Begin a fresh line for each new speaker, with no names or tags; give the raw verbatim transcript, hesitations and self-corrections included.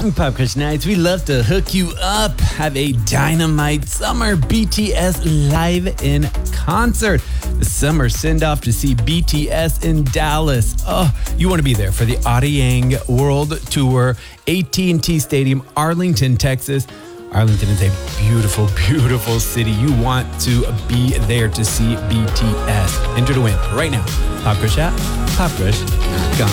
On Pop Crush Nights, we love to hook you up. Have a dynamite summer B T S live in concert. The summer send-off to see B T S in Dallas. Oh, you want to be there for the Arirang World Tour, A T and T Stadium, Arlington, Texas. Arlington is a beautiful, beautiful city. You want to be there to see B T S. Enter to win right now. Pop Crush app, pop crush dot com.